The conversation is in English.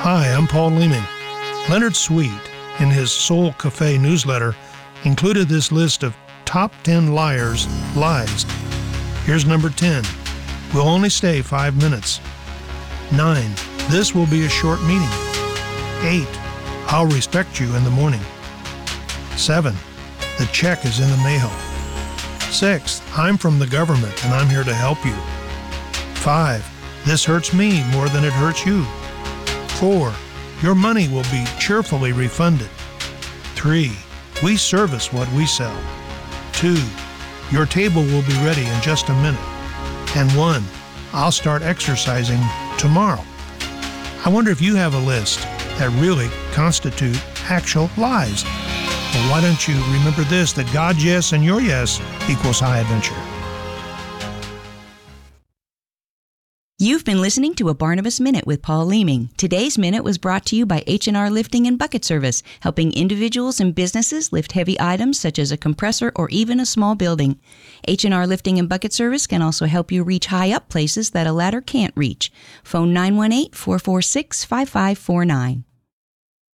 Hi, I'm Paul Leeming. Leonard Sweet, in his Soul Cafe newsletter, included this list of top 10 lies. Here's number 10. We'll only stay 5 minutes. 9. This will be a short meeting. 8. I'll respect you in the morning. 7. The check is in the mail. 6. I'm from the government and I'm here to help you. 5. This hurts me more than it hurts you. 4. Your money will be cheerfully refunded. 3. We service what we sell. 2. Your table will be ready in just a minute. And 1. I'll start exercising tomorrow. I wonder if you have a list that really constitute actual lies. Well, why don't you remember this, that God's yes and your yes equals high adventure. You've been listening to a Barnabas Minute with Paul Leeming. Today's Minute was brought to you by H&R Lifting and Bucket Service, helping individuals and businesses lift heavy items such as a compressor or even a small building. H&R Lifting and Bucket Service can also help you reach high up places that a ladder can't reach. Phone 918-446-5549.